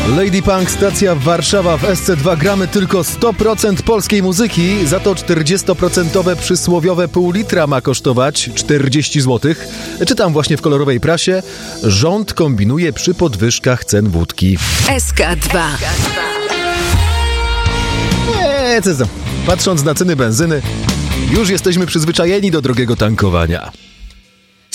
Lady Punk, stacja Warszawa. W SC2 gramy tylko 100% polskiej muzyki, za to 40% przysłowiowe pół litra ma kosztować 40 zł. Czytam właśnie w kolorowej prasie. Rząd kombinuje przy podwyżkach cen wódki. SK2. Patrząc na ceny benzyny, już jesteśmy przyzwyczajeni do drogiego tankowania.